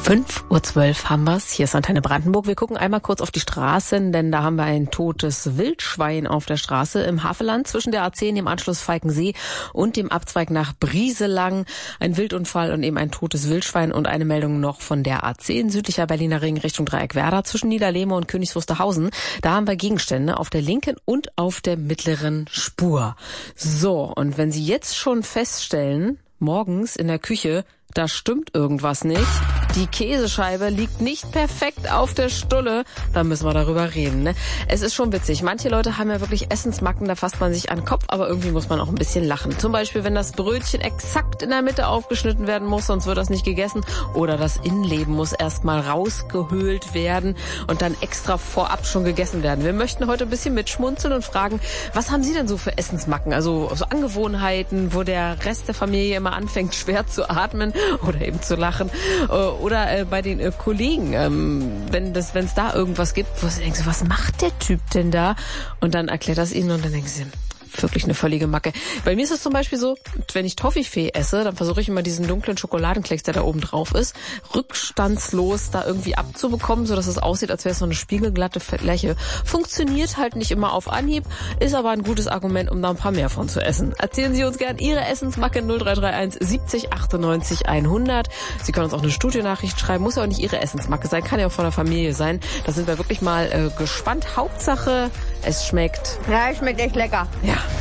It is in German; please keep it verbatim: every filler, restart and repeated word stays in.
fünf Uhr zwölf haben wir's. Hier ist Antenne Brandenburg. Wir gucken einmal kurz auf die Straßen, denn da haben wir ein totes Wildschwein auf der Straße im Havelland zwischen der A zehn, dem Anschluss Falkensee und dem Abzweig nach Brieselang. Ein Wildunfall und eben ein totes Wildschwein und eine Meldung noch von der A zehn, südlicher Berliner Ring Richtung Dreieckwerder zwischen Niederlehme und Königs Wusterhausen. Da haben wir Gegenstände auf der linken und auf der mittleren Spur. So, und wenn Sie jetzt schon feststellen, morgens in der Küche, da stimmt irgendwas nicht. Die Käsescheibe liegt nicht perfekt auf der Stulle. Da müssen wir darüber reden, ne? Es ist schon witzig. Manche Leute haben ja wirklich Essensmacken, da fasst man sich an den Kopf, aber irgendwie muss man auch ein bisschen lachen. Zum Beispiel, wenn das Brötchen exakt in der Mitte aufgeschnitten werden muss, sonst wird das nicht gegessen. Oder das Innenleben muss erstmal rausgehöhlt werden und dann extra vorab schon gegessen werden. Wir möchten heute ein bisschen mitschmunzeln und fragen, was haben Sie denn so für Essensmacken? Also so Angewohnheiten, wo der Rest der Familie immer anfängt, schwer zu atmen oder eben zu lachen. Oder äh, bei den äh, Kollegen, ähm, wenn das, wenn es da irgendwas gibt, wo sie denken, so, was macht der Typ denn da? Und dann erklärt das ihnen und dann denken sie, wirklich eine völlige Macke. Bei mir ist es zum Beispiel so, wenn ich Toffifee esse, dann versuche ich immer diesen dunklen Schokoladenklecks, der da oben drauf ist, rückstandslos da irgendwie abzubekommen, sodass es aussieht, als wäre es so eine spiegelglatte Fläche. Funktioniert halt nicht immer auf Anhieb, ist aber ein gutes Argument, um da ein paar mehr von zu essen. Erzählen Sie uns gern Ihre Essensmacke null drei drei eins siebzig achtundneunzig hundert. Sie können uns auch eine Studionachricht schreiben, muss ja auch nicht Ihre Essensmacke sein, kann ja auch von der Familie sein. Da sind wir wirklich mal äh, gespannt. Hauptsache, es schmeckt. Ja, es schmeckt echt lecker. Ja.